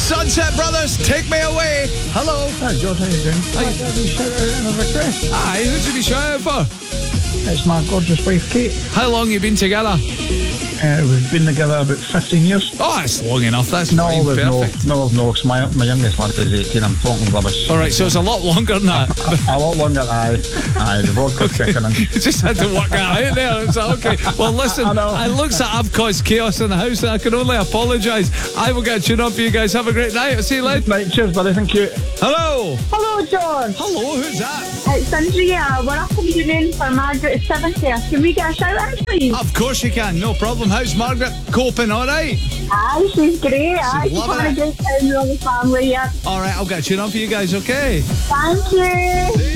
Sunset Brothers, Take Me Away. Hello. Hi, George, how you doing? Hi. I'd be shout out in a request. Aye, who did you shout out for? It's my gorgeous wife, Kate. How long you been together? We've been together about 15 years. Oh, it's long enough. That's No, fine, there's perfect. no, 'cause my youngest lad is 18. I'm talking rubbish. All right, so it's a lot longer than that. A lot longer, aye, the vodka's kicking in. Just had to work that out there. It's like, okay. Well, listen, I know. it looks like I've caused chaos in the house, and I can only apologise. I will get a tune up for you guys. Have a great night. I'll see you later. Right, cheers, buddy, thank you. Hello. Hello, George. Hello, who's that? It's Andrea. We're up in Union for Margaret's 70th. Can we get a shout out, please? Of course you can. No problem. How's Margaret coping? All right. Aye, she's great. Aye, she's loving having a it. great time with all the family, yeah. All right, I'll get a tune up for you guys, okay? Thank you.